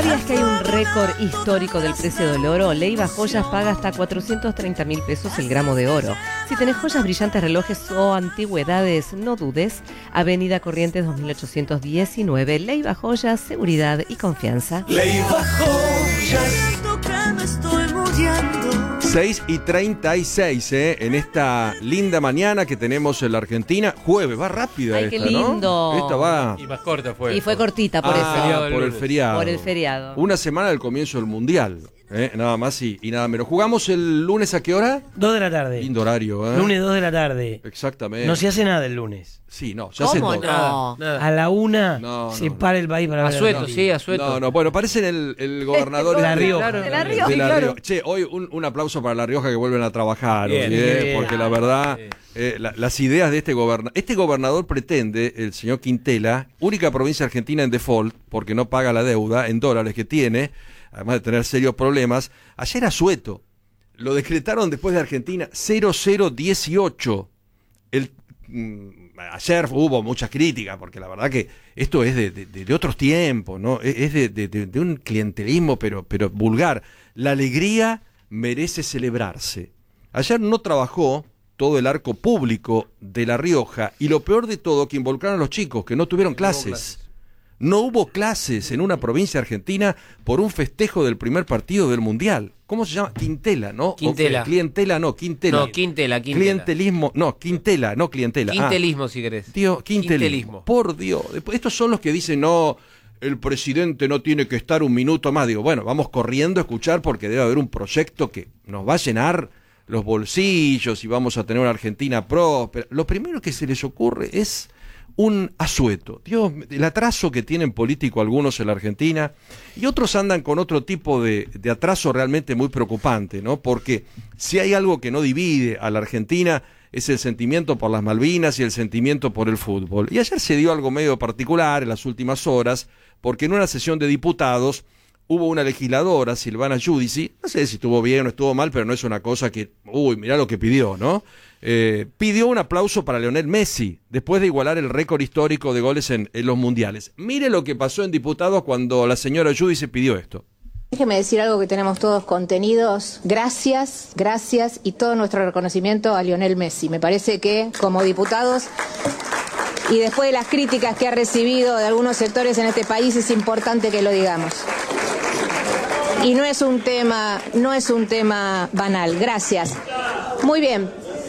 ¿Sabías que hay un récord histórico del precio del oro? Leiva Joyas paga hasta 430.000 pesos el gramo de oro. Si tenés joyas, brillantes, relojes o antigüedades, no dudes. Avenida Corrientes 2819. Leiva Joyas, seguridad y confianza. Leiva Joyas. 6:36, en esta linda mañana que tenemos en la Argentina. Jueves, va rápida. Ay, esta, qué lindo. ¿no? Esta va. Y más corta fue. Y fue cortita por eso. Por el feriado. Por el feriado. Una semana del comienzo del Mundial. Nada más y nada menos. ¿Jugamos el lunes a qué hora? 2 de la tarde. Lindo horario, Lunes 2 de la tarde. Exactamente. No se hace nada el lunes. Sí, no, ya se ¿Cómo todo. no? A la 1 No, se no, para el país para ver Asueto, el sí, asueto. No, bueno, parecen el gobernador La Rioja. De La Rioja. de La claro. Rioja. Che, hoy un aplauso para La Rioja que vuelven a trabajar, Bien, hoy, bien. porque la verdad, las ideas de este gobernador pretende, el señor Quintela, única provincia argentina en default, porque no paga la deuda en dólares que tiene, además de tener serios problemas. Ayer Asueto lo decretaron después de Argentina 0018. Ayer hubo muchas críticas, porque la verdad que esto es de otros tiempos, ¿no? Es de un clientelismo, pero vulgar. La alegría merece celebrarse. Ayer no trabajó todo el arco público de La Rioja, y lo peor de todo, que involucraron a los chicos, que no tuvieron clases. No hubo clases en una provincia argentina por un festejo del primer partido del Mundial. ¿Cómo se llama? Quintela, ¿no? Quintela. Clientela, no, Quintela. No, Quintela. Clientelismo, no, Quintela, no clientela. Quintelismo, si querés. Tío, quintelismo. Por Dios. Estos son los que dicen, no, el presidente no tiene que estar un minuto más. Digo, bueno, vamos corriendo a escuchar porque debe haber un proyecto que nos va a llenar los bolsillos y vamos a tener una Argentina próspera. Lo primero que se les ocurre es un asueto. Dios, el atraso que tienen político algunos en la Argentina, y otros andan con otro tipo de atraso realmente muy preocupante, ¿no? Porque si hay algo que no divide a la Argentina es el sentimiento por las Malvinas y el sentimiento por el fútbol. Y ayer se dio algo medio particular en las últimas horas, porque en una sesión de diputados hubo una legisladora, Silvana Giudici, no sé si estuvo bien o estuvo mal, pero no es una cosa que, mirá lo que pidió, ¿no? Pidió un aplauso para Lionel Messi, después de igualar el récord histórico de goles en los mundiales. Mire lo que pasó en diputados cuando la señora Giudici pidió esto. Déjeme decir algo que tenemos todos contenidos. Gracias y todo nuestro reconocimiento a Lionel Messi. Me parece que como diputados y después de las críticas que ha recibido de algunos sectores en este país es importante que lo digamos. Y no es un tema banal. Gracias. Muy bien.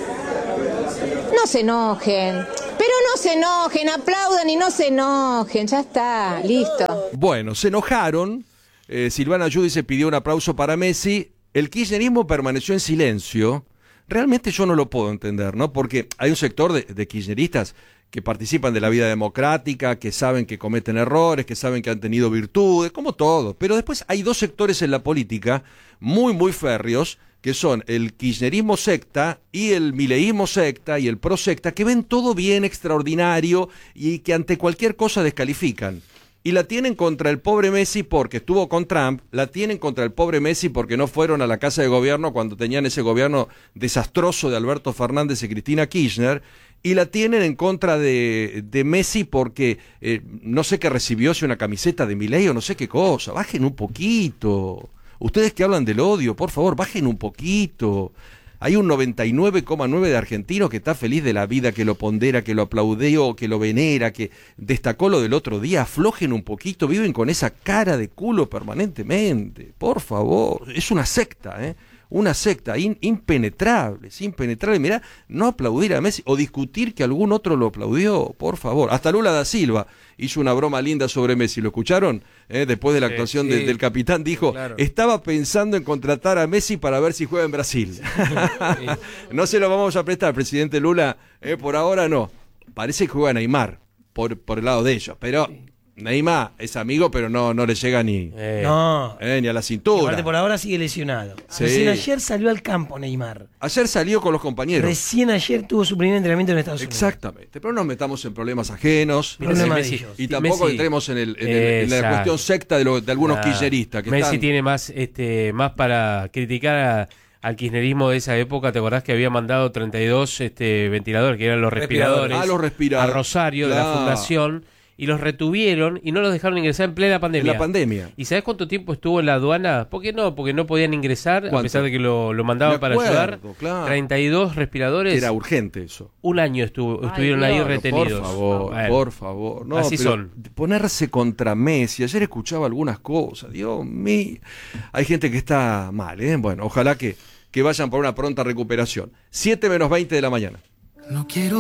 No se enojen. Pero no se enojen, aplaudan y no se enojen. Ya está, listo. Bueno, se enojaron. Silvana Giudici pidió un aplauso para Messi. El kirchnerismo permaneció en silencio. Realmente yo no lo puedo entender, ¿no? Porque hay un sector de kirchneristas que participan de la vida democrática, que saben que cometen errores, que saben que han tenido virtudes, como todo. Pero después hay dos sectores en la política muy, muy férreos, que son el kirchnerismo secta y el mileísmo secta y el pro secta, que ven todo bien, extraordinario, y que ante cualquier cosa descalifican. Y la tienen contra el pobre Messi porque estuvo con Trump, la tienen contra el pobre Messi porque no fueron a la casa de gobierno cuando tenían ese gobierno desastroso de Alberto Fernández y Cristina Kirchner, y la tienen en contra de Messi porque no sé qué recibió, si una camiseta de Milei o no sé qué cosa. Bajen un poquito. Ustedes que hablan del odio, por favor, bajen un poquito. Hay un 99,9% de argentinos que está feliz de la vida, que lo pondera, que lo aplaudió, que lo venera, que destacó lo del otro día. Aflojen un poquito, viven con esa cara de culo permanentemente. Por favor, es una secta, ¿eh? Una secta impenetrable, es impenetrable. Mirá, no aplaudir a Messi o discutir que algún otro lo aplaudió, por favor. Hasta Lula da Silva hizo una broma linda sobre Messi, ¿lo escucharon? Después de la actuación sí. del capitán, dijo, claro, estaba pensando en contratar a Messi para ver si juega en Brasil. Sí. No se lo vamos a prestar, presidente Lula, por ahora no. Parece que juega Neymar, por el lado de ellos, pero... Sí. Neymar es amigo, pero no le llega ni a la cintura. Y aparte, por ahora sigue lesionado. Sí. Recién ayer salió al campo Neymar. Ayer salió con los compañeros. Recién ayer tuvo su primer entrenamiento en Estados Unidos. Exactamente. Pero no nos metamos en problemas ajenos. Messi, y tampoco entremos en la cuestión secta de algunos kirchneristas. Messi tiene más para criticar al kirchnerismo de esa época. ¿Te acordás que había mandado 32 ventiladores, que eran los respiradores? A los respiradores. A Rosario, claro, de la fundación. y los retuvieron y no los dejaron ingresar en plena En pandemia. la pandemia. ¿Y sabes cuánto tiempo estuvo en la aduana? ¿Por qué no? Porque no podían ingresar, a ¿Cuánto? pesar de que lo mandaban Me para acuerdo, ayudar. claro. 32 respiradores. Era urgente eso. Un año estuvieron ahí Dios. retenidos. Por favor, Bueno, por favor. No, así pero son. Ponerse contra Messi. Ayer escuchaba algunas cosas. Dios mío. Hay gente que está mal, ¿eh? Bueno, ojalá que vayan por una pronta recuperación. 7 menos 20 de la mañana. No quiero